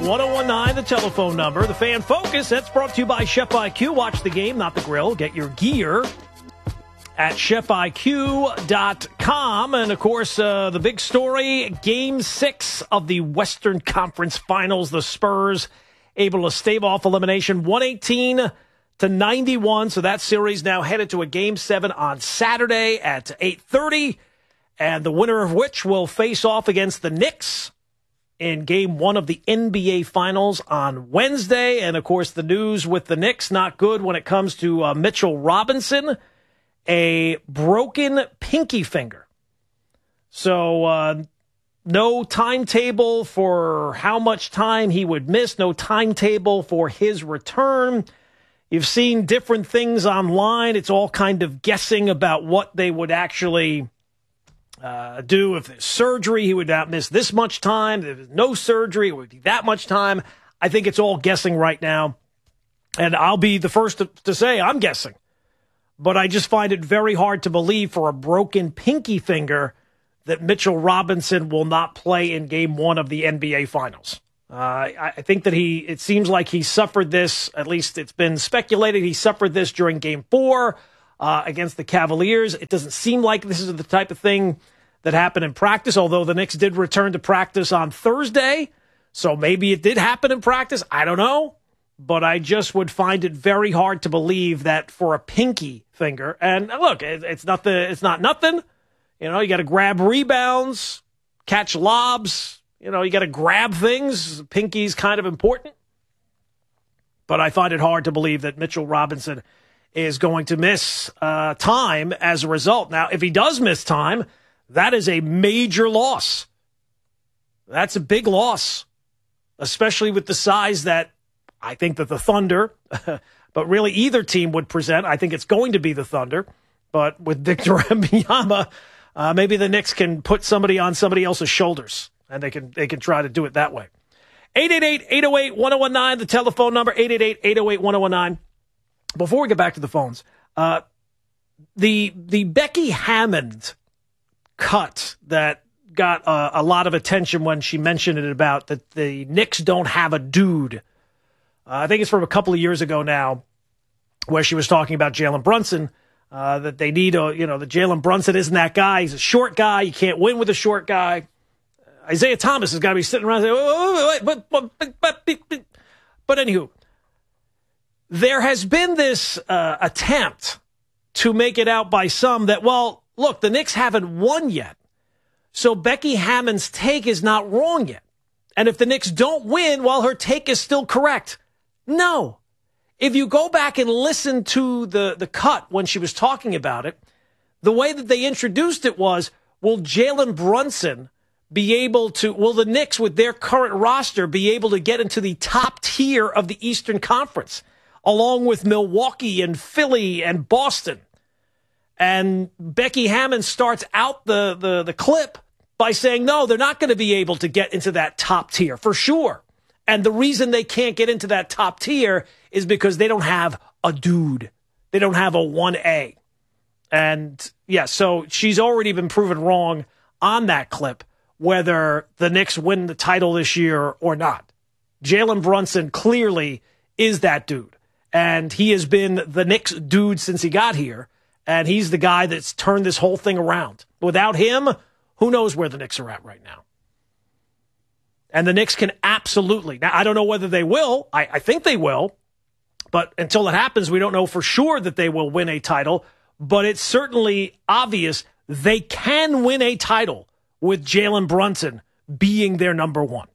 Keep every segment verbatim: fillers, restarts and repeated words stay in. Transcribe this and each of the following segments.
one oh one nine, the telephone number. The Fan Focus, that's brought to you by Chef I Q. Watch the game, not the grill. Get your gear at chef I Q dot com. And, of course, uh, the big story, Game six of the Western Conference Finals. The Spurs able to stave off elimination one eighteen to ninety-one. So that series now headed to a Game seven on Saturday at eight thirty. And the winner of which will face off against the Knicks in Game one of the N B A Finals on Wednesday. And, of course, the news with the Knicks, not good when it comes to uh, Mitchell Robinson, a broken pinky finger. So uh, no timetable for how much time he would miss, no timetable for his return. You've seen different things online. It's all kind of guessing about what they would actually uh, do. If there's surgery, he would not miss this much time. If there's no surgery, it would be that much time. I think it's all guessing right now. And I'll be the first to, to say I'm guessing. But I just find it very hard to believe for a broken pinky finger that Mitchell Robinson will not play in Game one of the N B A Finals. Uh, I, I think that he, it seems like he suffered this, at least it's been speculated, he suffered this during Game four uh, against the Cavaliers. It doesn't seem like this is the type of thing that happened in practice, although the Knicks did return to practice on Thursday. So maybe it did happen in practice. I don't know. But I just would find it very hard to believe that for a pinky finger, and look, it's not the, it's not nothing. You know, you got to grab rebounds, catch lobs. You know, you got to grab things. Pinky's kind of important. But I find it hard to believe that Mitchell Robinson is going to miss uh, time as a result. Now, if he does miss time, that is a major loss. That's a big loss, especially with the size that I think that the Thunder, but really either team would present. I think it's going to be the Thunder. But with Victor Wembanyama, uh, maybe the Knicks can put somebody on somebody else's shoulders, and they can they can try to do it that way. eight eight eight, eight oh eight, one oh one nine, the telephone number, eight eight eight, eight oh eight, one oh one nine. Before we get back to the phones, uh, the the Becky Hammond cut that got uh, a lot of attention when she mentioned it about that the Knicks don't have a dude. Uh, I think it's from a couple of years ago now, where she was talking about Jalen Brunson, uh, that they need a, you know, that Jalen Brunson isn't that guy. He's a short guy. You can't win with a short guy. Uh, Isaiah Thomas has got to be sitting around saying, wait, wait, wait, but, but, but, but, but anywho, there has been this uh, attempt to make it out by some that, well, look, the Knicks haven't won yet. So Becky Hammond's take is not wrong yet. And if the Knicks don't win, well, her take is still correct. No. If you go back and listen to the, the cut when she was talking about it, the way that they introduced it was, will Jalen Brunson be able to, will the Knicks with their current roster be able to get into the top tier of the Eastern Conference, along with Milwaukee and Philly and Boston? And Becky Hammond starts out the, the, the clip by saying, no, they're not going to be able to get into that top tier for sure. And the reason they can't get into that top tier is because they don't have a dude. They don't have a one A. And, yeah, so she's already been proven wrong on that clip, whether the Knicks win the title this year or not. Jalen Brunson clearly is that dude. And he has been the Knicks dude since he got here. And he's the guy that's turned this whole thing around. Without him, who knows where the Knicks are at right now. And the Knicks can absolutely. Now, I don't know whether they will. I, I think they will. But until it happens, we don't know for sure that they will win a title. But it's certainly obvious they can win a title with Jalen Brunson being their number one.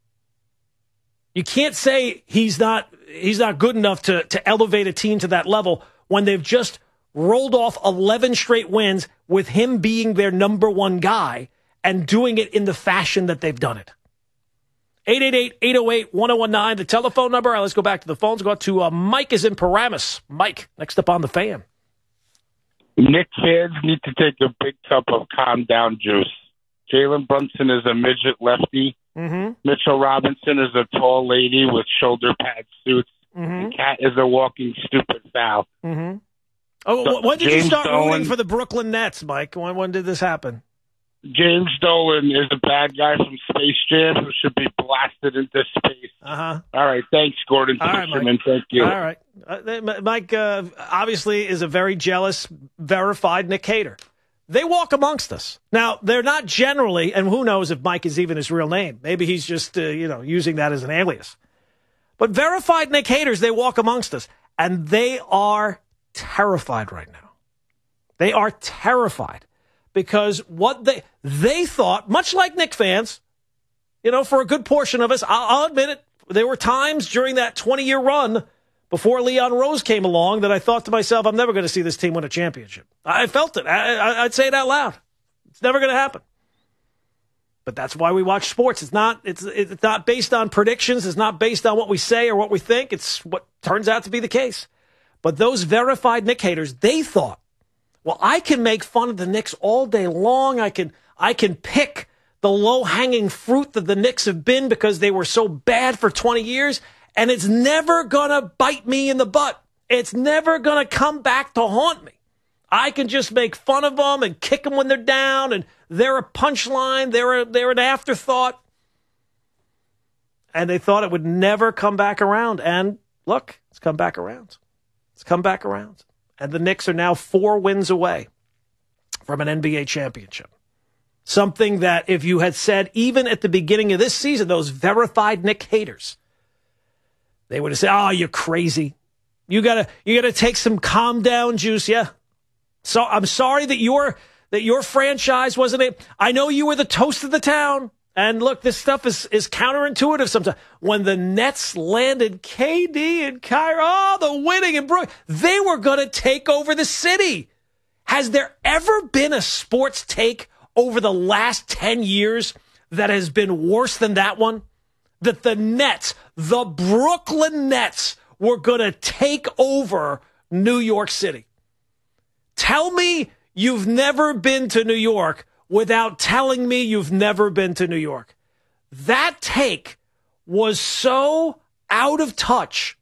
You can't say he's not he's not good enough to, to elevate a team to that level when they've just rolled off eleven straight wins with him being their number one guy and doing it in the fashion that they've done it. eight eight eight, eight oh eight, one oh one nine, the telephone number. All right, let's go back to the phones. Go out to uh, Mike is in Paramus. Mike, next up on the Fan. Knick fans need to take a big cup of calm down juice. Jalen Brunson is a midget lefty. Mm-hmm. Mitchell Robinson is a tall lady with shoulder pad suits. Mm-hmm. And Cat is a walking stupid foul. Mm-hmm. Oh, so, when did James you start Dolan, rooting for the Brooklyn Nets, Mike? When, when did this happen? James Dolan is a bad guy from Space Jam who should be blasted into space. Uh-huh. All right. Thanks, Gordon. All right, Mike. Thank you. All right. Uh, Mike uh, obviously is a very jealous, verified Nick Hater. They walk amongst us. Now, they're not generally, and who knows if Mike is even his real name. Maybe he's just, uh, you know, using that as an alias. But verified Nick Haters, they walk amongst us. And they are terrified right now. They are terrified. Because what they they thought, much like Knick fans, you know, for a good portion of us, I'll, I'll admit it, there were times during that twenty-year run before Leon Rose came along that I thought to myself, I'm never going to see this team win a championship. I felt it. I, I, I'd say it out loud. It's never going to happen. But that's why we watch sports. It's not, it's, it's not based on predictions. It's not based on what we say or what we think. It's what turns out to be the case. But those verified Knick haters, they thought, well, I can make fun of the Knicks all day long. I can I can pick the low-hanging fruit that the Knicks have been because they were so bad for twenty years, and it's never going to bite me in the butt. It's never going to come back to haunt me. I can just make fun of them and kick them when they're down, and they're a punchline. They're, a, they're an afterthought. And they thought it would never come back around. And look, it's come back around. It's come back around. And the Knicks are now four wins away from an N B A championship. Something that if you had said even at the beginning of this season, those verified Knick haters, they would have said, oh, you're crazy. You gotta you gotta take some calm down juice. Yeah. So I'm sorry that your that your franchise wasn't a I know you were the toast of the town. And look, this stuff is, is counterintuitive sometimes. When the Nets landed K D and Kyrie, oh, the winning and Brooklyn, they were going to take over the city. Has there ever been a sports take over the last ten years that has been worse than that one? That the Nets, the Brooklyn Nets, were going to take over New York City. Tell me you've never been to New York without telling me you've never been to New York. That take was so out of touch.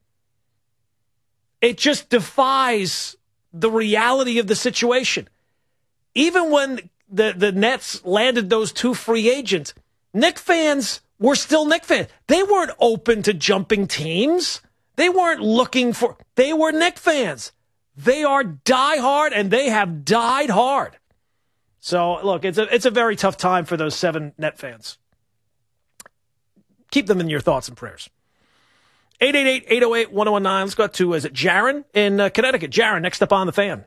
It just defies the reality of the situation. Even when the, the Nets landed those two free agents, Knick fans were still Knick fans. They weren't open to jumping teams. They weren't looking for, they were Knick fans. They are diehard, and they have died hard. So, look, it's a it's a very tough time for those seven Net fans. Keep them in your thoughts and prayers. eight eight eight, eight oh eight, one oh one nine. Let's go to, is it Jaron in uh, Connecticut? Jaron, next up on the Fan.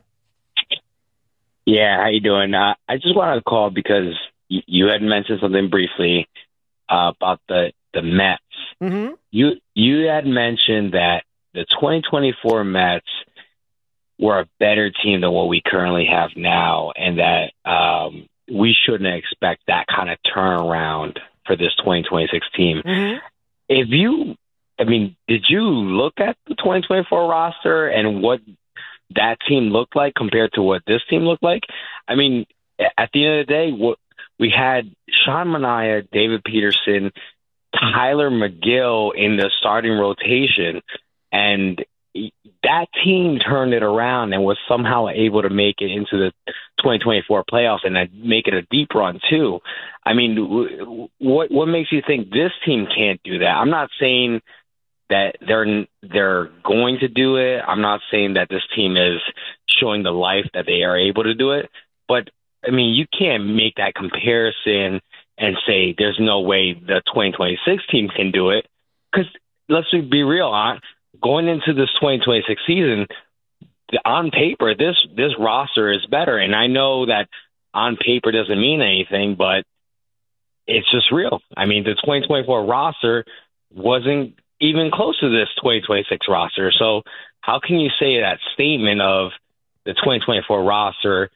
Yeah, how you doing? Uh, I just wanted to call because y- you had mentioned something briefly uh, about the, the Mets. Mm-hmm. You you had mentioned that the twenty twenty-four Mets were a better team than what we currently have now, and that um, we shouldn't expect that kind of turnaround for this twenty twenty-six team. Mm-hmm. If you, I mean, did you look at the twenty twenty-four roster and what that team looked like compared to what this team looked like? I mean, at the end of the day, what we had Sean Manaea, David Peterson, Tyler McGill in the starting rotation, and that team turned it around and was somehow able to make it into the twenty twenty-four playoffs and make it a deep run too. I mean, what what makes you think this team can't do that? I'm not saying that they're they're going to do it. I'm not saying that this team is showing the life that they are able to do it. But I mean, you can't make that comparison and say there's no way the twenty twenty-six team can do it, because let's be real, huh? Going into this twenty twenty-six season, on paper, this this roster is better. And I know that on paper doesn't mean anything, but it's just real. I mean, the twenty twenty-four roster wasn't even close to this twenty twenty-six roster. So how can you say that statement of the twenty twenty-four roster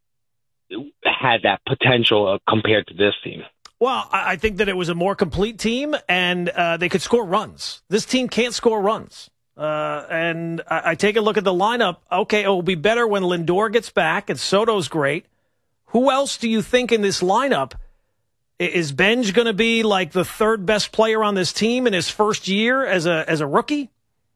had that potential compared to this team? Well, I think that it was a more complete team, and uh, they could score runs. This team can't score runs. Uh, and I, I take a look at the lineup. Okay, it will be better when Lindor gets back, and Soto's great. Who else do you think in this lineup? Is Benj going to be like the third best player on this team in his first year as a as a rookie?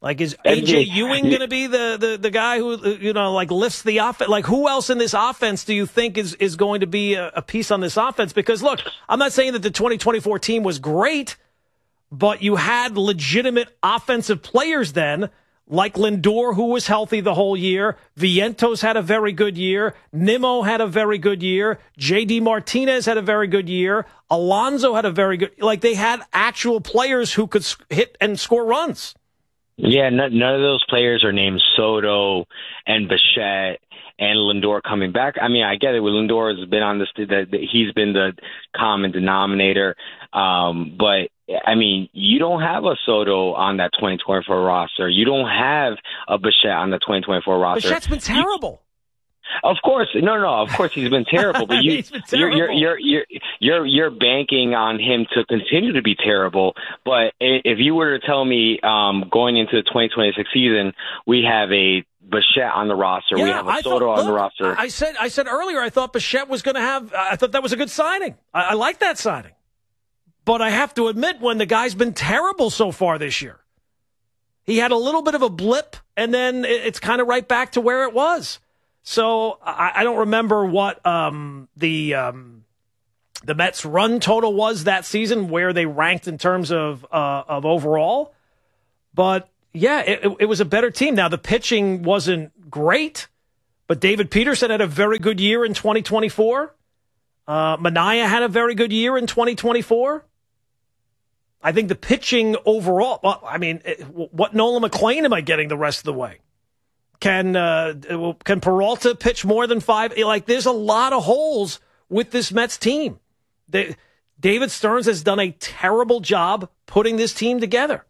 Like, is A J Ewing going to be the, the, the guy who, you know, like lifts the offense? Like, who else in this offense do you think is, is going to be a, a piece on this offense? Because, look, I'm not saying that the twenty twenty-four team was great, but you had legitimate offensive players then, like Lindor, who was healthy the whole year. Vientos had a very good year. Nimmo had a very good year. J D Martinez had a very good year. Alonso had a very good, like, they had actual players who could hit and score runs. Yeah, none of those players are named Soto and Bichette and Lindor coming back. I mean, I get it. Lindor has been on this, that he's been the common denominator. Um, but I mean, you don't have a Soto on that twenty twenty-four roster. You don't have a Bichette on the twenty twenty-four roster. Bichette's been terrible. Of course, no, no. Of course, he's been terrible. But you, you're, you're, you're, you're, you're, you're banking on him to continue to be terrible. But if you were to tell me um, going into the twenty twenty-six season, we have a Bichette on the roster, yeah, we have a I Soto thought, on look, the roster. I said, I said earlier, I thought Bichette was going to have. I thought that was a good signing. I, I like that signing. But I have to admit, when the guy's been terrible so far this year, he had a little bit of a blip, and then it's kind of right back to where it was. So I, I don't remember what um, the um, the Mets' run total was that season, where they ranked in terms of uh, of overall. But yeah, it, it was a better team. Now the pitching wasn't great, but David Peterson had a very good year in twenty twenty-four. Uh, Minaya had a very good year in twenty twenty-four. I think the pitching overall. Well, I mean, what Nolan McLean am I getting the rest of the way? Can uh, can Peralta pitch more than five? Like, there's a lot of holes with this Mets team. They, David Stearns has done a terrible job putting this team together.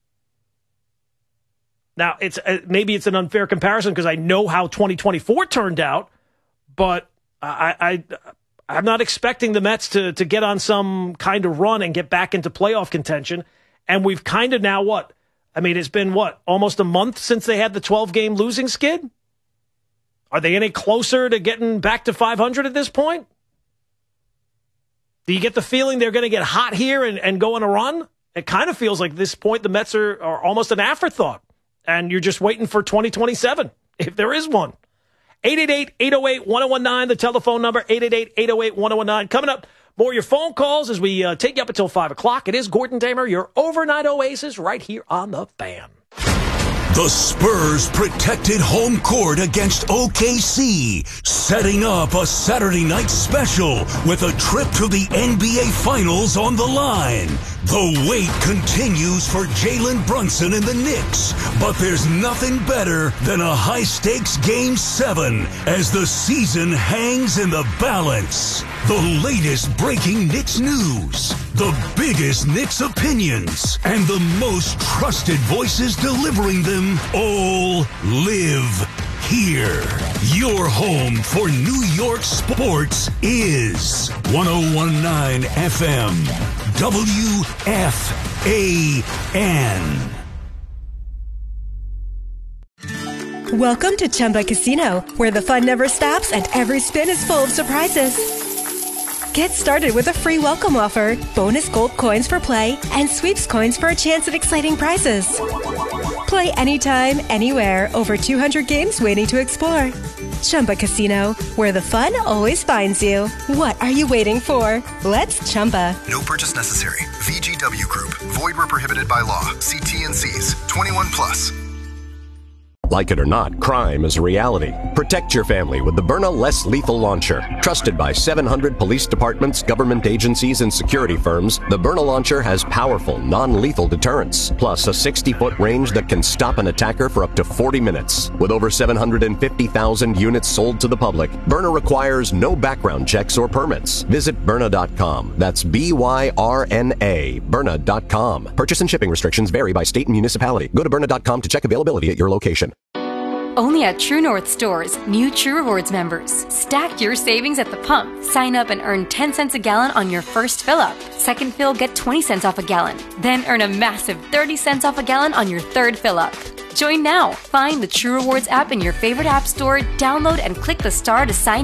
Now, it's uh, maybe it's an unfair comparison because I know how twenty twenty-four turned out, but I, I I'm not expecting the Mets to to get on some kind of run and get back into playoff contention. And we've kind of now what? I mean, it's been, what, almost a month since they had the twelve-game losing skid? Are they any closer to getting back to five hundred at this point? Do you get the feeling they're going to get hot here and, and go on a run? It kind of feels like at this point the Mets are, are almost an afterthought, and you're just waiting for twenty twenty-seven, if there is one. eight eight eight, eight oh eight, one oh one nine, the telephone number, eight eight eight, eight oh eight, one oh one nine. Coming up, more of your phone calls as we uh, take you up until five o'clock. It is Gordon Damer, your overnight oasis, right here on The Fan. The Spurs protected home court against O K C, setting up a Saturday night special with a trip to the N B A Finals on the line. The wait continues for Jalen Brunson and the Knicks, but there's nothing better than a high-stakes Game seven as the season hangs in the balance. The latest breaking Knicks news, the biggest Knicks opinions, and the most trusted voices delivering them all live here. Your home for New York sports is one oh one point nine F M, W F A N. Welcome to Chumba Casino, where the fun never stops and every spin is full of surprises. Get started with a free welcome offer, bonus gold coins for play, and sweeps coins for a chance at exciting prizes. Play anytime, anywhere. Over two hundred games waiting to explore. Chumba Casino, where the fun always finds you. What are you waiting for? Let's Chumba. No purchase necessary. V G W Group. Void where prohibited by law. See T and C's. twenty-one plus. Like it or not, crime is a reality. Protect your family with the Byrna Less Lethal Launcher. Trusted by seven hundred police departments, government agencies, and security firms, the Byrna Launcher has powerful, non-lethal deterrence, plus a sixty-foot range that can stop an attacker for up to forty minutes. With over seven hundred fifty thousand units sold to the public, Byrna requires no background checks or permits. Visit Byrna dot com. That's B Y R N A, Byrna dot com. Purchase and shipping restrictions vary by state and municipality. Go to Byrna dot com to check availability at your location. Only at True North stores, new True Rewards members. Stack your savings at the pump. Sign up and earn ten cents a gallon on your first fill up. Second fill, get twenty cents off a gallon. Then earn a massive thirty cents off a gallon on your third fill up. Join now. Find the True Rewards app in your favorite app store, download and click the star to sign up.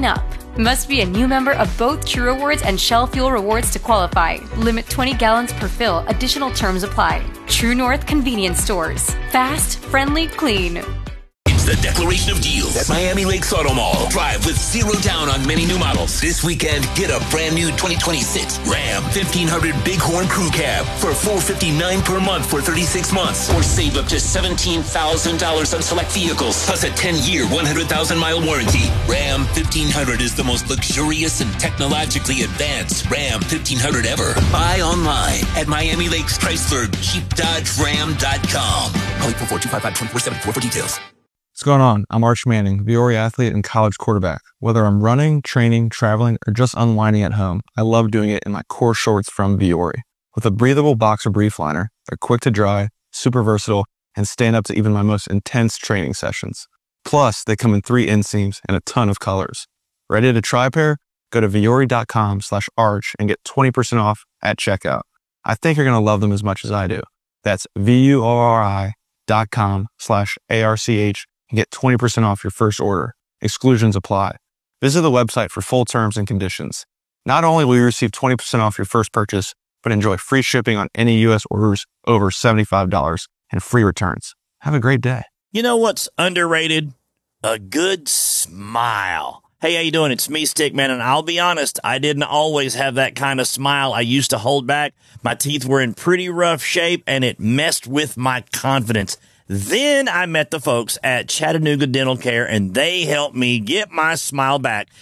Must be a new member of both True Rewards and Shell Fuel Rewards to qualify. Limit twenty gallons per fill. Additional terms apply. True North Convenience Stores. Fast, friendly, clean. It's the Declaration of Deals at Miami Lakes Auto Mall. Drive with zero down on many new models. This weekend, get a brand new twenty twenty-six Ram fifteen hundred Bighorn Crew Cab for four hundred fifty-nine dollars per month for thirty-six months. Or save up to seventeen thousand dollars on select vehicles, plus a ten-year, one hundred thousand mile warranty. Ram fifteen hundred is the most luxurious and technologically advanced Ram fifteen hundred ever. Buy online at Miami Lakes Chrysler Jeep Dodge Ram dot com. Call four four two five five two four seven four for details. What's going on? I'm Arch Manning, Viore athlete and college quarterback. Whether I'm running, training, traveling, or just unwinding at home, I love doing it in my core shorts from Viore. With a breathable boxer brief liner, they're quick to dry, super versatile, and stand up to even my most intense training sessions. Plus, they come in three inseams and a ton of colors. Ready to try a pair? Go to Viore.com slash arch and get twenty percent off at checkout. I think you're going to love them as much as I do. That's V-U-O-R-I dot com slash A-R-C-H and get twenty percent off your first order. Exclusions apply. Visit the website for full terms and conditions. Not only will you receive twenty percent off your first purchase, but enjoy free shipping on any U S orders over seventy-five dollars and free returns. Have a great day. You know what's underrated? A good smile. Hey, how you doing? It's me, Stickman, and I'll be honest, I didn't always have that kind of smile. I used to hold back. My teeth were in pretty rough shape, and it messed with my confidence. Then I met the folks at Chattanooga Dental Care, and they helped me get my smile back.